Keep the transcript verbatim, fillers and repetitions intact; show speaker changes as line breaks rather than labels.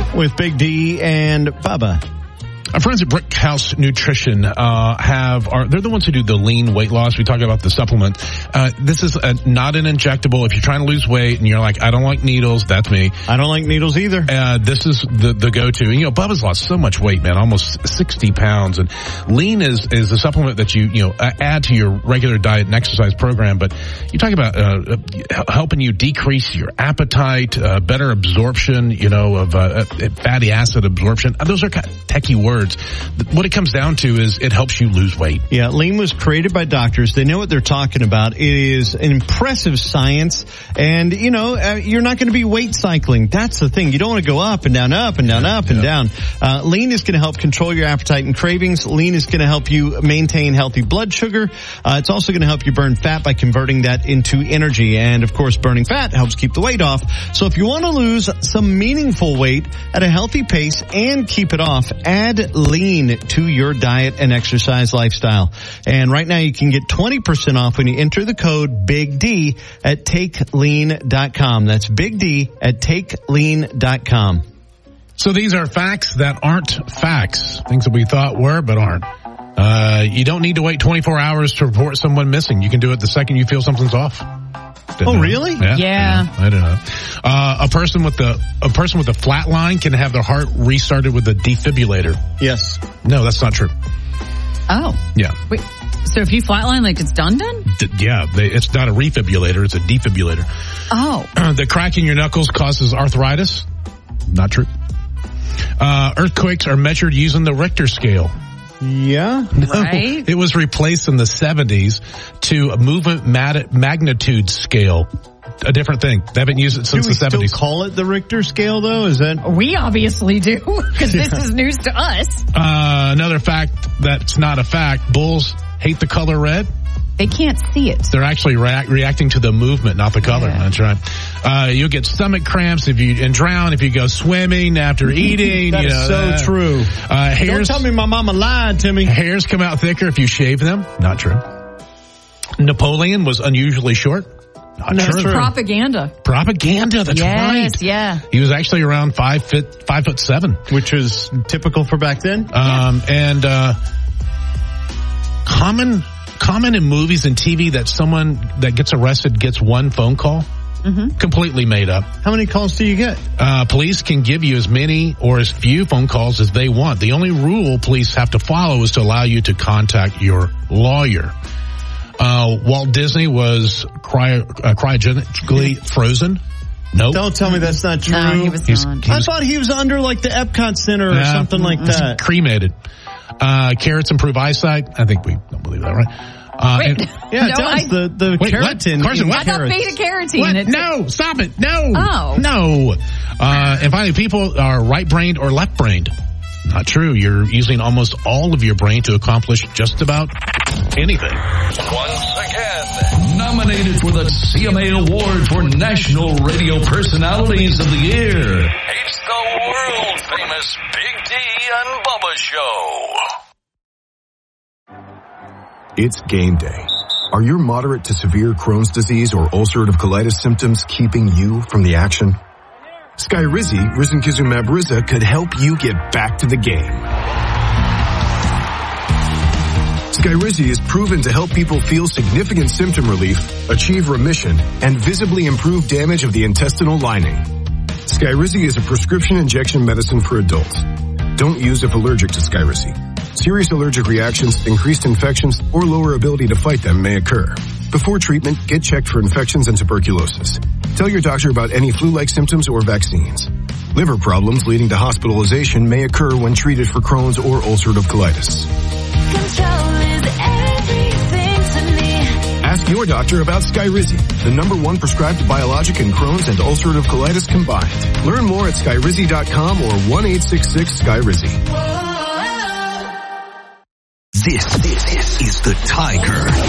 with Big D and Bubba.
Our friends at Brickhouse Nutrition uh have are they're the ones who do the lean weight loss. We talk about the supplement. Uh this is a, not an injectable. If you're trying to lose weight and you're like, I don't like needles, that's me.
I don't like needles either.
Uh this is the the go-to. And you know, Bubba's lost so much weight, man, almost sixty pounds. And lean is is a supplement that you you know add to your regular diet and exercise program. But you talk about uh helping you decrease your appetite, uh, better absorption, you know, of uh, fatty acid absorption. Those are kind of techie words. What it comes down to is it helps you lose weight.
Yeah, lean was created by doctors. They know what they're talking about. It is an impressive science. And, you know, uh, you're not going to be weight cycling. That's the thing. You don't want to go up and down, up and down, up yeah. and down. Uh, lean is going to help control your appetite and cravings. Lean is going to help you maintain healthy blood sugar. Uh, it's also going to help you burn fat by converting that into energy. And, of course, burning fat helps keep the weight off. So if you want to lose some meaningful weight at a healthy pace and keep it off, add lean to your diet and exercise lifestyle. And right now you can get twenty percent off when you enter the code Big D at take lean dot com. That's Big D at take lean dot com.
So these are facts that aren't facts. Things that we thought were but aren't. Uh, you don't need to wait twenty-four hours to report someone missing. You can do it the second you feel something's off. Didn't
oh,
know.
really?
Yeah.
yeah.
I don't know. Uh, a person with the, a person with a flat line can have their heart restarted with a defibrillator.
Yes.
No, that's not true.
Oh.
Yeah.
Wait, so if you flatline, like it's done done?
D- yeah, they, it's not a refibrillator, it's a defibrillator.
Oh.
The cracking your knuckles causes arthritis. Not true. Uh, earthquakes are measured using the Richter scale.
Yeah.
No,
right.
It was replaced in the seventies to a movement mat- magnitude scale. A different thing. They haven't used it since the seventies.
Do we still call it the Richter scale, though? Is that?
We obviously do, because this is news to us.
Uh, another fact that's not a fact. Bulls hate the color red.
They can't see it.
They're actually rea- reacting to the movement, not the color.
Yeah.
That's right. Uh, you'll get stomach cramps if you, and drown if you go swimming after eating.
That
you
is
know,
so
that.
true.
Uh, hairs,
Don't tell me my mama lied to me.
Hairs come out thicker if you shave them. Not true. Napoleon was unusually short. Not
Not
true.
true.
Propaganda.
Propaganda, that's
yes,
right.
yeah.
He was actually around five foot, five foot seven.
Which was typical for back then.
Um, and, uh, common, common in movies and T V that someone that gets arrested gets one phone call. Mm-hmm. Completely made up.
How many calls do you get?
Uh, police can give you as many or as few phone calls as they want. The only rule police have to follow is to allow you to contact your lawyer. Uh, Walt Disney was cryo, uh, cryogenically frozen. Nope.
Don't tell me that's not true.
No, he was
He's-
not.
he
I
was-
thought he was under like the Epcot Center or
Yeah.
something like that.
Cremated. Uh, carrots improve eyesight. I think we don't believe that, right? Uh,
Wait.
and-
Yeah,
No,
it does.
I-
the the
Wait, what?
keratin.
Carson,
in
what?
I thought
carrots.
beta carotene.
What?
It's-
No, stop it. No.
Oh.
No. Uh, and finally, people are right-brained or left-brained. Not true. You're using almost all of your brain to accomplish just about anything.
Once again, nominated for the C M A Award for National Radio Personalities of the Year. It's the world-famous Big D and Bubba Show.
It's game day. Are your moderate to severe Crohn's disease or ulcerative colitis symptoms keeping you from the action? Skyrizi, risankizumab Riza, could help you get back to the game. Skyrizi is proven to help people feel significant symptom relief, achieve remission, and visibly improve damage of the intestinal lining. Skyrizi is a prescription injection medicine for adults. Don't use if allergic to Skyrizi. Serious allergic reactions, increased infections, or lower ability to fight them may occur. Before treatment, get checked for infections and tuberculosis. Tell your doctor about any flu-like symptoms or vaccines. Liver problems leading to hospitalization may occur when treated for Crohn's or ulcerative colitis.
Control is everything to me.
Ask your doctor about Skyrizi, the number one prescribed biologic in Crohn's and ulcerative colitis combined. Learn more at skyrizi dot com or one eight six six Skyrizi.
This, this is the Tiger